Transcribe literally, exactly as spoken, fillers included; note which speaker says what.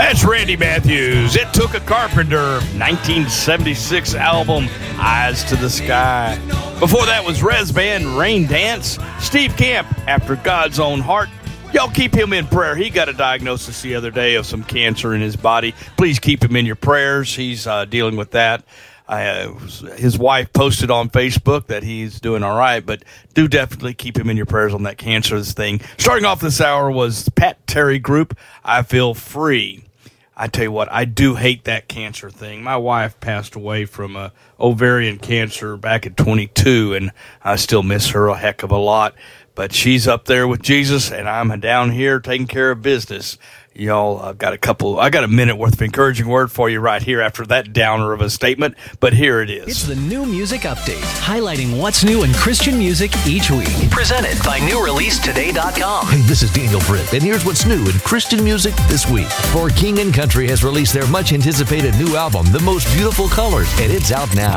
Speaker 1: That's Randy Matthews. It Took a Carpenter, nineteen seventy-six album, Eyes to the Sky. Before that was Rez Band, Rain Dance. Steve Camp, After God's Own Heart. Y'all keep him in prayer. He got a diagnosis the other day of some cancer in his body. Please keep him in your prayers. He's uh, dealing with that. Uh, his wife posted on Facebook that he's doing all right, but do definitely keep him in your prayers on that cancer thing. Starting off this hour was Pat Terry Group, I Feel Free. I tell you what, I do hate that cancer thing. My wife passed away from uh, ovarian cancer back at twenty-two, and I still miss her a heck of a lot. But she's up there with Jesus, and I'm down here taking care of business. Y'all, I've got a couple, I got a minute worth of encouraging word for you right here after that downer of a statement, but here it is.
Speaker 2: It's the New Music Update, highlighting what's new in Christian music each week. Presented by new release today dot com.
Speaker 3: Hey, this is Daniel Britt, and here's what's new in Christian music this week. For King and Country has released their much-anticipated new album, The Most Beautiful Colors, and it's out now.